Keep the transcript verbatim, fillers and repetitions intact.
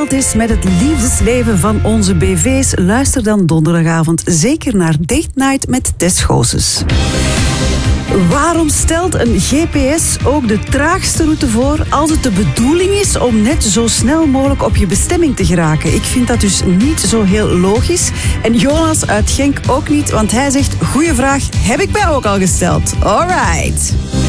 gesteld is met het liefdesleven van onze B V's, luister dan donderdagavond zeker naar Date Night met Tess Goossens. Waarom stelt een G P S ook de traagste route voor als het de bedoeling is om net zo snel mogelijk op je bestemming te geraken? Ik vind dat dus niet zo heel logisch. En Jonas uit Genk ook niet, want hij zegt, goeie vraag, heb ik mij ook al gesteld. Alright.